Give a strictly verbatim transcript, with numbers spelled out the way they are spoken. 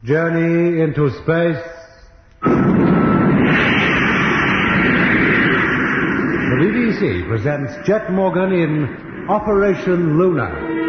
Journey into space. The B B C presents Jet Morgan in Operation Luna.